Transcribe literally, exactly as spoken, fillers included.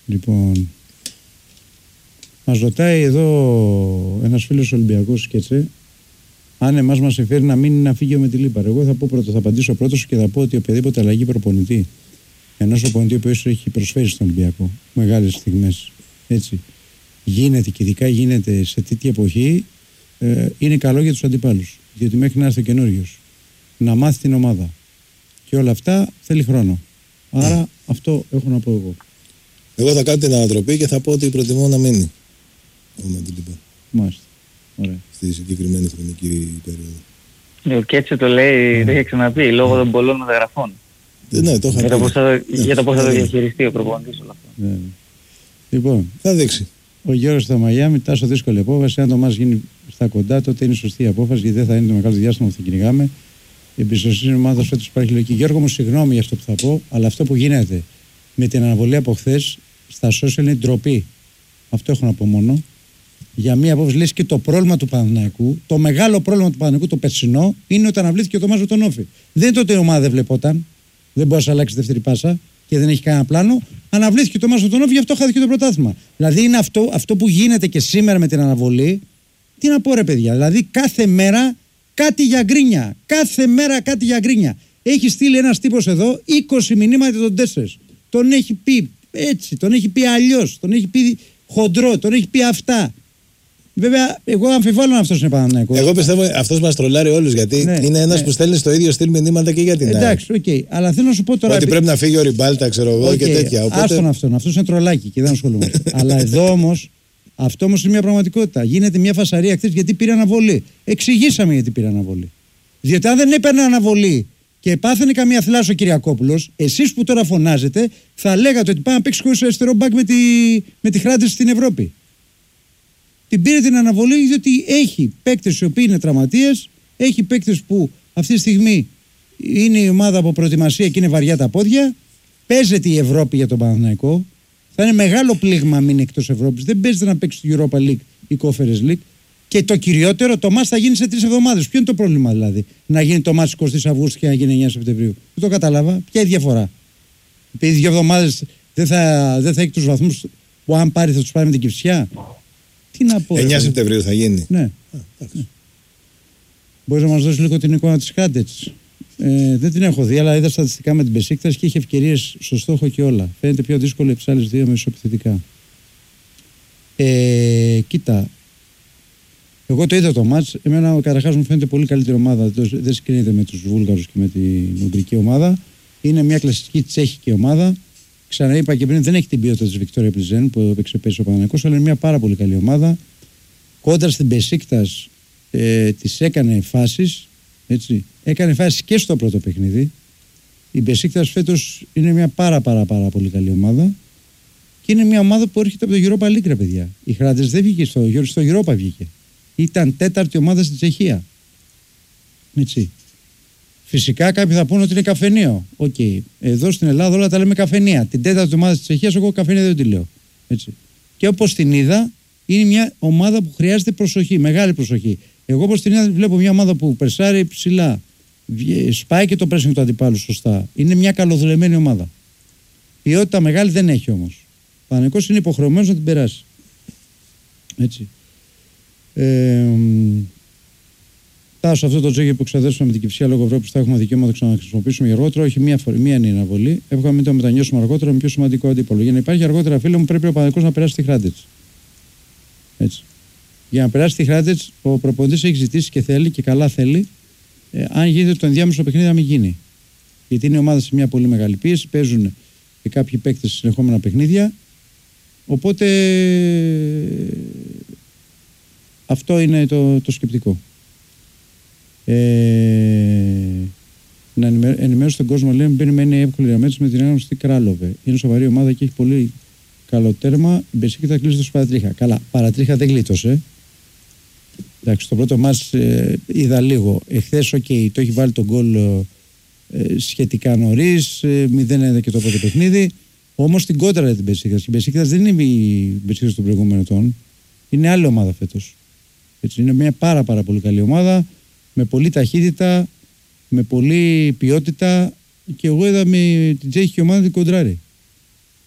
Λοιπόν, μας ρωτάει εδώ ένας φίλος Ολυμπιακός και έτσι, αν εμάς μας εφέρει να μείνει να φύγει ο Μετιλήπαρ. Εγώ θα πω πρώτο, θα απαντήσω πρώτος και θα πω ότι οποιαδήποτε αλλαγή προπονητή, ενός προπονητή ο οποίος έχει προσφέρει στον Ολυμπιακό μεγάλες στιγμές, έτσι, γίνεται και ειδικά γίνεται σε τέτοια εποχή, ε, είναι καλό για τους αντιπάλους. Διότι μέχρι να έρθει ο καινούριος να μάθει την ομάδα και όλα αυτά θέλει χρόνο. Άρα mm. αυτό έχω να πω εγώ. Εγώ θα κάνω την ανατροπή και θα πω ότι προτιμώ να μείνει ο Μετιλήπαρ. Μάλιστα. Ωραία. Στη συγκεκριμένη χρονική περίοδο. Ο Κέτσο το λέει, mm. το είχε ξαναπεί, λόγω των πολλών μεταγραφών. Ναι, το είχα για, πει. Το θα, ναι. για το πώς θα το διαχειριστεί ο προπονητής όλα αυτά. Ναι. Λοιπόν, θα δείξει. Ο Γιώργος στα Μαϊάμι, τάσο δύσκολη απόφαση. Αν το μας γίνει στα κοντά, τότε είναι σωστή απόφαση, γιατί δεν θα είναι το μεγάλο διάστημα που θα κυνηγάμε. Η εμπιστοσύνη ομάδα φέτος υπάρχει λογική. Γιώργο μου, συγγνώμη για αυτό που θα πω, αλλά αυτό που γίνεται με την αναβολή από χθες στα social είναι ντροπή. Αυτό έχω να πω μόνο. Για μία απόφαση, λες και το πρόβλημα του Παναθηναϊκού, το μεγάλο πρόβλημα του Παναθηναϊκού, το περσινό, είναι ότι αναβλήθηκε το μάτς με τον Όφη. Δεν είναι τότε η ομάδα δεν βλεπόταν, δεν μπορεί να αλλάξει δεύτερη πάσα και δεν έχει κανένα πλάνο. Αναβλήθηκε το μάτς με τον Όφη, γι' αυτό χάθηκε το πρωτάθλημα. Δηλαδή είναι αυτό, αυτό που γίνεται και σήμερα με την αναβολή. Τι να πω, ρε παιδιά, δηλαδή κάθε μέρα κάτι για γκρίνια. Κάθε μέρα κάτι για γκρίνια. Έχει στείλει ένας τύπος εδώ είκοσι μηνύματα για τον τέσσερις. Τον έχει πει έτσι, τον έχει πει αλλιώς, τον έχει πει χοντρό, τον έχει πει αυτά. Βέβαια, εγώ αμφιβάλλω αν αυτός είναι Παναθηναϊκός. Εγώ πιστεύω αυτός μας τρολάρει όλους, γιατί ναι, είναι ένας ναι. που στέλνει στο ίδιο στυλ μηνύματα και για την άλλη. Εντάξει, οκ. Okay. Αλλά θέλω να σου πω τώρα. Ότι πρέπει να φύγει ο Ριμπάλτα, ξέρω εγώ okay. και τέτοια. Οπότε... Άστον αυτόν. Αυτός είναι τρολάκι και δεν ασχολούμαστε. Αλλά εδώ όμως, αυτό όμως είναι μια πραγματικότητα. Γίνεται μια φασαρία χθες γιατί πήρε αναβολή. Εξηγήσαμε γιατί πήρε αναβολή. Διότι αν δεν έπαιρνε αναβολή και πάθαινε καμία θλάση ο Κυριακόπουλος, εσείς που τώρα φωνάζετε, θα λέγατε ότι πάει να παίξει χωρίς αριστερό μπακ με τη, με τη Χράντες στην Ευρώπη. Την πήρε την αναβολή διότι έχει παίκτες οι οποίοι είναι τραυματίες, έχει παίκτες που αυτή τη στιγμή είναι η ομάδα από προετοιμασία και είναι βαριά τα πόδια. Παίζεται η Ευρώπη για τον Παναθηναϊκό. Θα είναι μεγάλο πλήγμα αν μείνει εκτός Ευρώπης. Δεν παίζεται να παίξει το Europa League ή Conference League. Και το κυριότερο, το μάτς θα γίνει σε τρεις εβδομάδες. Ποιο είναι το πρόβλημα δηλαδή, να γίνει το μάτς εικοστή Αυγούστου και να γίνει εννιά Σεπτεμβρίου? Δεν το κατάλαβα. Ποια είναι η διαφορά? Επειδή δύο εβδομάδες δεν θα, δεν θα έχει τους βαθμούς που αν πάρει θα τους πάρει με την Κυφσιά. Τι να πω. εννιά Σεπτεμβρίου θα γίνει. Ναι. Α, ναι. Μπορείς να μας δώσεις λίγο την εικόνα της Χάντετς? Ε, δεν την έχω δει, αλλά είδα στατιστικά με την Μπεσίκτας και είχε ευκαιρίες στο στόχο και όλα. Φαίνεται πιο δύσκολο από τις άλλες δύο μεσοεπιθετικά. Ε, κοίτα. Εγώ το είδα το μάτς. Εμένα καταρχάς μου φαίνεται πολύ καλύτερη ομάδα. Δεν συγκρίνεται με τους Βούλγαρους και με την Ουγγρική ομάδα. Είναι μια κλασική τσέχικη ομάδα. Ξαναείπα και πριν, δεν έχει την ποιότητα της Βικτόρια Πλιζέν που έπαιξε πέρσι ο Παναθηναϊκός, αλλά είναι μια πάρα πολύ καλή ομάδα. Κόντρα στην Μπεσίκτας ε, της έκανε φάσεις. Έτσι. Έκανε φάσεις και στο πρώτο παιχνίδι. Η Μπεσίκτας φέτος είναι μια πάρα πάρα πάρα πολύ καλή ομάδα. Και είναι μια ομάδα που έρχεται από το Europa League, ρε παιδιά. Η Χράντες δεν βγήκε στο, στο Europa, βγήκε. Ήταν τέταρτη ομάδα στην Τσεχία. Έτσι. Φυσικά κάποιοι θα πούνε ότι είναι καφενείο. Οκ. Okay. Εδώ στην Ελλάδα όλα τα λέμε καφενεία. Την τέταρτη ομάδα της Τσεχίας, εγώ καφενεία δεν τη λέω. Έτσι. Και όπως την είδα, είναι μια ομάδα που χρειάζεται προσοχή, μεγάλη προσοχή. Εγώ όπως την είδα, βλέπω μια ομάδα που περσάρει ψηλά. Σπάει και το πρέσινγκ του αντιπάλου σωστά. Είναι μια καλοδουλεμένη ομάδα. Ποιότητα μεγάλη δεν έχει όμως. Ο Παναθηναϊκός είναι υποχρεωμένος να την περάσει. Έτσι. Ε, Τάσο, αυτό το τζόγι που ξαδέσουμε με την Κυψία λόγω Ευρώπης θα έχουμε δικαίωμα να το ξαναχρησιμοποιήσουμε για αργότερα. Όχι μία, φορ... μία είναι η αναβολή. Εύχομαι μην το μετανιώσουμε αργότερα με πιο σημαντικό αντίπολο. Για να υπάρχει αργότερα, φίλε μου, πρέπει ο Παναθηναϊκός να περάσει τη Χράντετς. Έτσι. Για να περάσει τη Χράντετς, ο προπονητής έχει ζητήσει και θέλει και καλά θέλει. Ε, αν γίνεται το ενδιάμεσο παιχνίδι, να μην γίνει. Γιατί είναι η ομάδα σε μια πολύ μεγάλη πίεση. Παίζουν και κάποιοι παίκτες σε συνεχόμενα παιχνίδια. Οπότε αυτό είναι το, το σκεπτικό. Ε, να ενημερώσω τον κόσμο, λέει, μπαίνει με είναι εύκολη διαμέτρηση με την άγνωστη Κράλοβε. Είναι σοβαρή ομάδα και έχει πολύ καλό τέρμα. Η Μπεσίκτας κλείσει στο παρατρίχα. Καλά, παρατρίχα δεν γλίτωσε. Εντάξει, το πρώτο μάτς ε, είδα λίγο. Εχθές, οκ, okay, το έχει βάλει τον γκολ ε, σχετικά νωρίς. Ε, μηδέν ένα και το πρώτο παιχνίδι. Όμως την κόντρα για την Μπεσίκτας. Η Μπεσίκτας δεν είναι η Μπεσίκτας των προηγούμενων ετών. Είναι άλλη ομάδα φέτος. Έτσι, είναι μια πάρα, πάρα πολύ καλή ομάδα. Με πολλή ταχύτητα, με πολλή ποιότητα, και εγώ είδα με την τσέχικη ομάδα την κοντράρει.